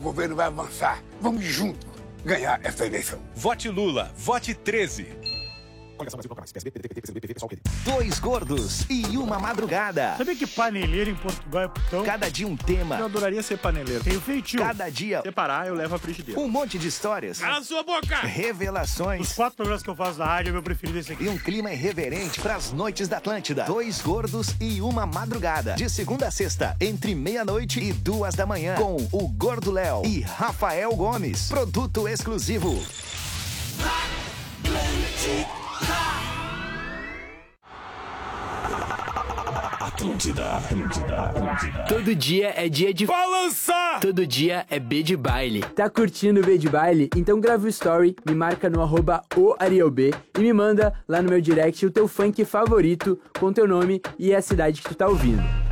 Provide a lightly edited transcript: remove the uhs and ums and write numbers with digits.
governo vai avançar. Vamos juntos ganhar essa eleição. Vote Lula, vote 13. Dois gordos e uma madrugada. Sabia que paneleiro em Portugal é putão? Cada dia um tema. Eu adoraria ser paneleiro. Tenho feitio. Cada dia Separar, eu levo a frigideira. um monte de histórias. Cala sua boca! Os Revelações 4 programas que eu faço da rádio, é meu preferido esse aqui. e um clima irreverente pras noites da Atlântida. Dois gordos e uma madrugada. De segunda a sexta, entre meia-noite e 2 da manhã. Com o Gordo Léo e Rafael Gomes. Produto exclusivo. Todo dia é dia de Balança! Todo dia é B de baile. Tá curtindo o B de baile? Então grava o story, me marca no @oarielb e me manda lá no meu direct o teu funk favorito com teu nome e a cidade que tu tá ouvindo.